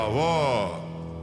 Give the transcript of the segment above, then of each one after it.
Bravo.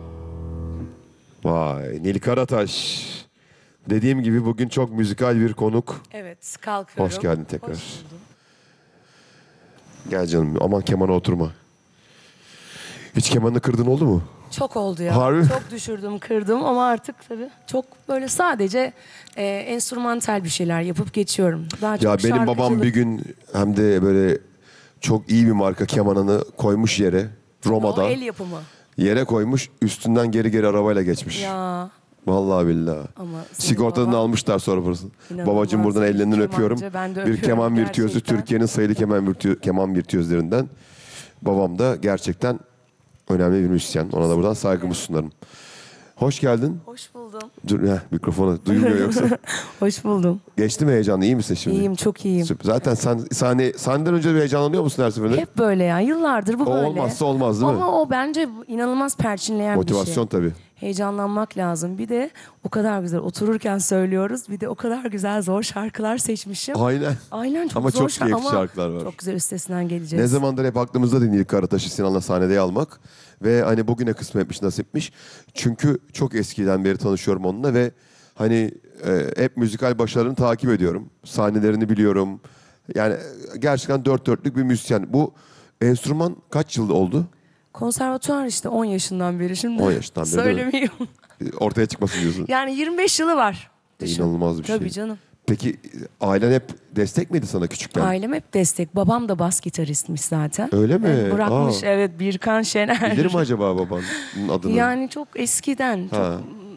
Vay, Nil Karataş. Dediğim gibi bugün çok müzikal bir konuk. Evet, kalkıyorum. Hoş geldin tekrar. Hoş buldum. Gel canım, aman kemana oturma. Hiç kemanını kırdın oldu mu? Çok oldu ya. Harbi mi? Çok düşürdüm, kırdım ama artık tabii çok böyle sadece enstrümantal bir şeyler yapıp geçiyorum. Daha Ya çok benim babam şarkıcılık. bir gün hem de böyle çok iyi bir marka kemanını koymuş yere. Roma'da. O el yapımı. Yere koymuş, üstünden geri geri arabayla geçmiş. Ya Vallahi billahi. ama senin Sigortadan baban almışlar sonra parasını. İnanılmaz Babacığım buradan bir ellerinden kemancı. öpüyorum. Ben de Bir öpüyorum keman virtüözü, gerçekten. Türkiye'nin sayılı keman virtüözlerinden. Babam da gerçekten önemli bir müzisyen. Ona da buradan saygımı sunarım. Hoş geldin. Hoş buldum. Dur, mikrofonu duymuyor yoksa. Hoş buldum. Geçti mi heyecanlı? İyi misin şimdi? İyiyim, çok iyiyim. Süper. Zaten sen sahneden önce bir heyecanlanıyor musun her seferinde? Hep böyle ya. Yıllardır bu O böyle. olmazsa olmaz değil mi? Ama o bence inanılmaz perçinleyen Motivasyon bir şey. tabii. Heyecanlanmak lazım. Bir de o kadar güzel otururken söylüyoruz. Bir de o kadar güzel zor şarkılar seçmişim. Aynen. Aynen çok Ama zor çok keyifli şarkılar var. Çok güzel üstesinden geleceğiz. Ne zamandır hep aklımızda Nil Karataş'ı Sinan'la sahnede almak. Ve hani bugüne kısmetmiş, nasipmiş. Çünkü çok eskiden beri tanışıyorum onunla ve hani hep müzikal başarılarını takip ediyorum. Sahnelerini biliyorum. Yani gerçekten dört dörtlük bir müzisyen. Bu enstrüman kaç yıl oldu? Konservatuvar işte 10 yaşından beri şimdi. 10 yaşından beri, değil mi? Söylemeyeyim. Ortaya çıkmasın diyorsun. Yani 25 yılı var. Düşün. İnanılmaz bir şey. Tabii canım. Peki ailen hep destek miydi sana küçükken? Ailem hep destek. Babam da bas gitaristmiş zaten. Öyle mi? Bırakmış Aa. evet Birkan Şener. Bilir mi acaba babanın adını? Yani çok eskiden. Ha. Çok